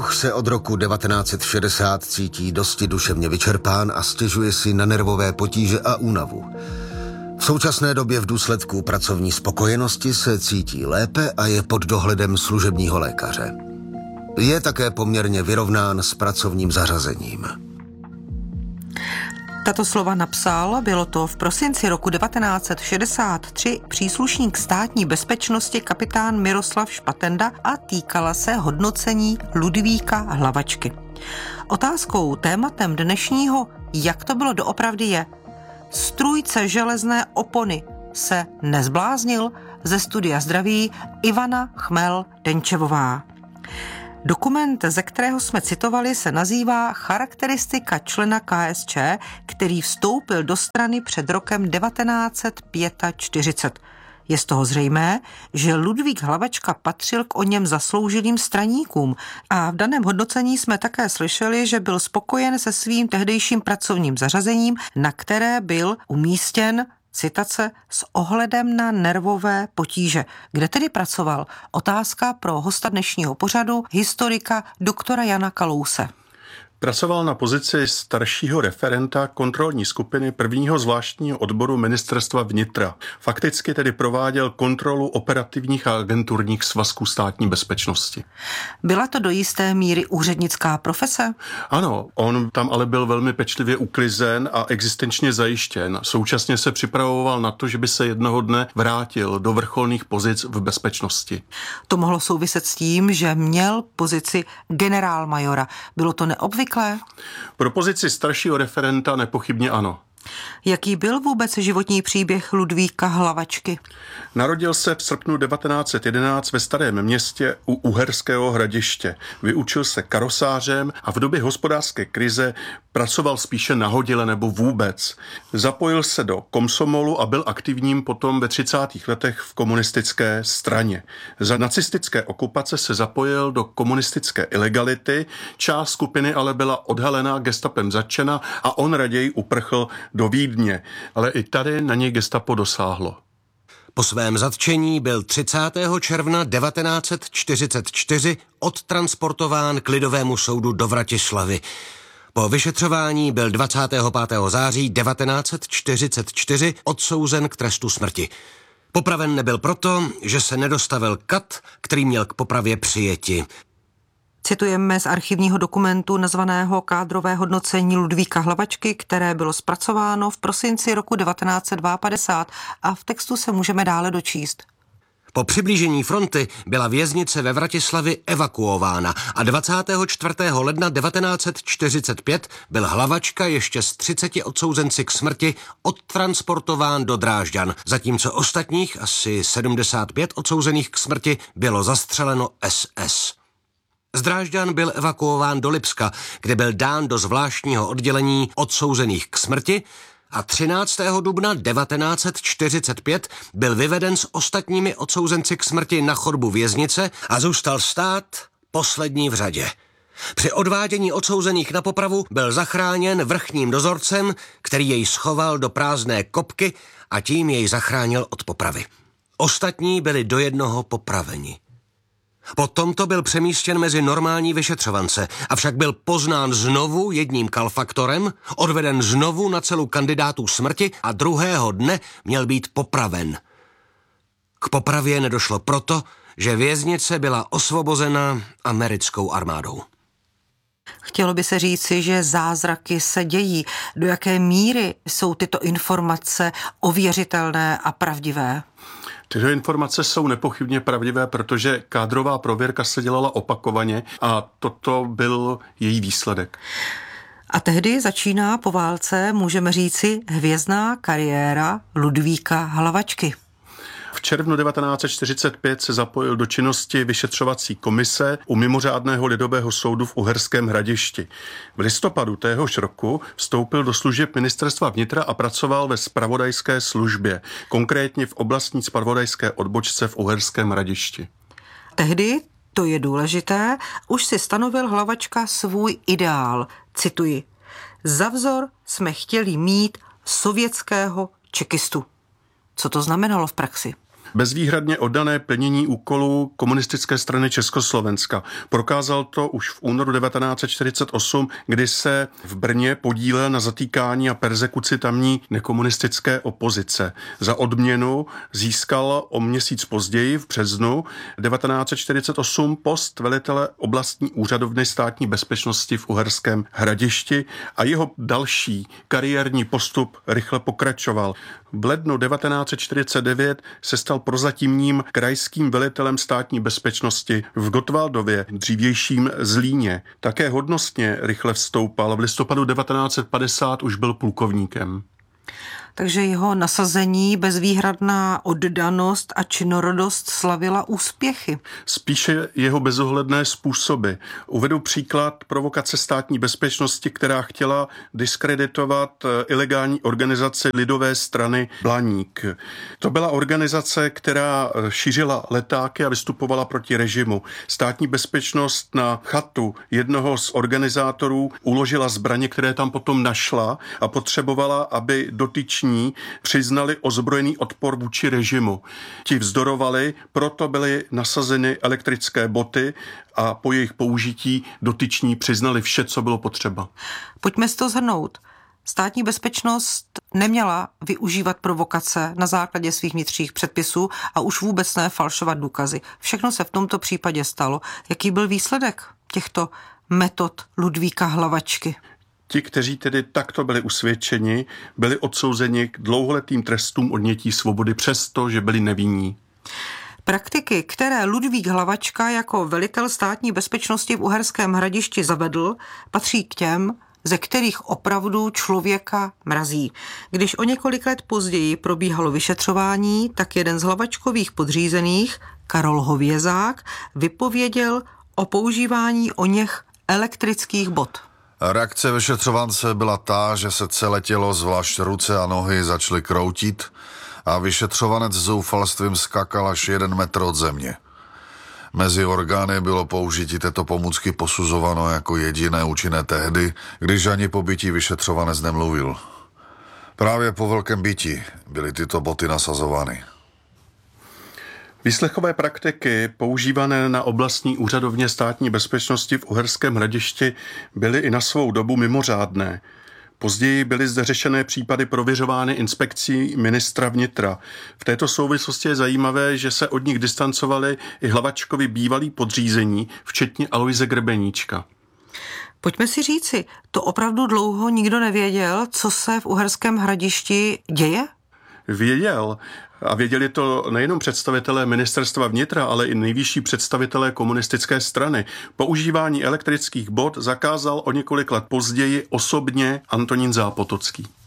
Bůh se od roku 1960 cítí dosti duševně vyčerpán a stěžuje si na nervové potíže a únavu. V současné době v důsledku pracovní spokojenosti se cítí lépe a je pod dohledem služebního lékaře. Je také poměrně vyrovnán s pracovním zařazením. Tato slova napsal, bylo to v prosinci roku 1963, příslušník státní bezpečnosti kapitán Miroslav Špatenda a týkala se hodnocení Ludvíka Hlavačky. Otázkou, tématem dnešního, jak to bylo doopravdy je, strůjce železné opony se nezbláznil, ze studia zdraví Ivana Chmel-Denčevová. Dokument, ze kterého jsme citovali, se nazývá Charakteristika člena KSČ, který vstoupil do strany před rokem 1945. Je z toho zřejmé, že Ludvík Hlavačka patřil k oněm zasloužilým straníkům a v daném hodnocení jsme také slyšeli, že byl spokojen se svým tehdejším pracovním zařazením, na které byl umístěn, citace, s ohledem na nervové potíže. Kde tedy pracoval? Otázka pro hosta dnešního pořadu, historika doktora Jana Kalouse. Pracoval na pozici staršího referenta kontrolní skupiny prvního zvláštního odboru Ministerstva vnitra. Fakticky tedy prováděl kontrolu operativních a agenturních svazků státní bezpečnosti. Byla to do jisté míry úřednická profese? Ano, on tam ale byl velmi pečlivě uklizen a existenčně zajištěn. Současně se připravoval na to, že by se jednoho dne vrátil do vrcholných pozic v bezpečnosti. To mohlo souviset s tím, že měl pozici generálmajora. Bylo to neobvyklé? Pro pozici staršího referenta nepochybně ano. Jaký byl vůbec životní příběh Ludvíka Hlavačky? Narodil se v srpnu 1911 ve Starém Městě u Uherského Hradiště. Vyučil se karosářem a v době hospodářské krize pracoval spíše nahodile nebo vůbec. Zapojil se do komsomolu a byl aktivním potom ve 30. letech v komunistické straně. Za nacistické okupace se zapojil do komunistické ilegality, část skupiny ale byla odhalená, gestapem zatčena a on raději uprchl do Vídně, ale i tady na něj gestapo dosáhlo. Po svém zatčení byl 30. června 1944 odtransportován k Lidovému soudu do Vratislavy. Po vyšetřování byl 25. září 1944 odsouzen k trestu smrti. Popraven nebyl proto, že se nedostavil kat, který měl k popravě přijeti. Citujeme z archivního dokumentu nazvaného Kádrové hodnocení Ludvíka Hlavačky, které bylo zpracováno v prosinci roku 1952 a v textu se můžeme dále dočíst. Po přiblížení fronty byla věznice ve Vratislavi evakuována a 24. ledna 1945 byl Hlavačka ještě s 30 odsouzenci k smrti odtransportován do Drážďan, zatímco ostatních asi 75 odsouzených k smrti bylo zastřeleno SS. Z Drážďan byl evakuován do Lipska, kde byl dán do zvláštního oddělení odsouzených k smrti a 13. dubna 1945 byl vyveden s ostatními odsouzenci k smrti na chodbu věznice a zůstal stát poslední v řadě. Při odvádění odsouzených na popravu byl zachráněn vrchním dozorcem, který jej schoval do prázdné kopky a tím jej zachránil od popravy. Ostatní byli do jednoho popraveni. Po tomto byl přemístěn mezi normální vyšetřovance, avšak byl poznán znovu jedním kalfaktorem, odveden znovu na celu kandidátů smrti a druhého dne měl být popraven. K popravě nedošlo proto, že věznice byla osvobozena americkou armádou. Chtělo by se říci, že zázraky se dějí. Do jaké míry jsou tyto informace ověřitelné a pravdivé? Tyto informace jsou nepochybně pravdivé, protože kádrová prověrka se dělala opakovaně a toto byl její výsledek. A tehdy začíná po válce, můžeme říci, hvězdná kariéra Ludvíka Hlavačky. V červnu 1945 se zapojil do činnosti vyšetřovací komise u mimořádného lidového soudu v Uherském Hradišti. V listopadu téhož roku vstoupil do služeb Ministerstva vnitra a pracoval ve zpravodajské službě, konkrétně v oblastní zpravodajské odbočce v Uherském Hradišti. Tehdy, to je důležité, už si stanovil Hlavačka svůj ideál. Cituji: za vzor jsme chtěli mít sovětského čekistu. Co to znamenalo v praxi? bezvýhradně oddané plnění úkolů Komunistické strany Československa. Prokázal to už v únoru 1948, kdy se v Brně podílel na zatýkání a perzekuci tamní nekomunistické opozice. Za odměnu získal o měsíc později, v březnu 1948, post velitele oblastní úřadovny Státní bezpečnosti v Uherském Hradišti a jeho další kariérní postup rychle pokračoval. V lednu 1949 se stal prozatímním krajským velitelem Státní bezpečnosti v Gottwaldově, dřívějším Zlíně. Také hodnostně rychle vstoupal. V listopadu 1950 už byl plukovníkem. Takže jeho nasazení, bezvýhradná oddanost a činorodost slavila úspěchy. Spíše jeho bezohledné způsoby. Uvedu příklad provokace Státní bezpečnosti, která chtěla diskreditovat ilegální organizaci Lidové strany Blaník. To byla organizace, která šířila letáky a vystupovala proti režimu. Státní bezpečnost na chatu jednoho z organizátorů uložila zbraně, které tam potom našla a potřebovala, aby dotyční přiznali ozbrojený odpor vůči režimu. Ti vzdorovali, proto byly nasazeny elektrické boty a po jejich použití dotyční přiznali vše, co bylo potřeba. Pojďme si to shrnout. Státní bezpečnost neměla využívat provokace na základě svých vnitřních předpisů a už vůbec ne falšovat důkazy. Všechno se v tomto případě stalo. Jaký byl výsledek těchto metod Ludvíka Hlavačky? Ti, kteří tedy takto byli usvědčeni, byli odsouzeni k dlouholetým trestům odnětí svobody přesto, že byli nevinní. Praktiky, které Ludvík Hlavačka jako velitel Státní bezpečnosti v Uherském Hradišti zavedl, patří k těm, ze kterých opravdu člověka mrazí. Když o několik let později probíhalo vyšetřování, tak jeden z Hlavačkových podřízených, Karol Hovězák, vypověděl o používání oněch elektrických bot. Reakce vyšetřovance byla ta, že se celé tělo, zvlášť ruce a nohy, začaly kroutit a vyšetřovanec s zoufalstvím skakal až 1 metr od země. Mezi orgány bylo použití této pomůcky posuzováno jako jediné účinné tehdy, když ani po bytí vyšetřovanec nemluvil. Právě po velkém bytí byly tyto boty nasazovány. Výslechové praktiky používané na oblastní úřadovně Státní bezpečnosti v Uherském Hradišti byly i na svou dobu mimořádné. Později byly zde řešené případy prověřovány inspekcí ministra vnitra. V této souvislosti je zajímavé, že se od nich distancovali i Hlavačkovi bývalí podřízení, včetně Aloise Grebeníčka. Pojďme si říci, to opravdu dlouho nikdo nevěděl, co se v Uherském Hradišti děje? Věděl. A věděli to nejenom představitelé ministerstva vnitra, ale i nejvyšší představitelé komunistické strany. Používání elektrických bot zakázal o několik let později osobně Antonín Zápotocký.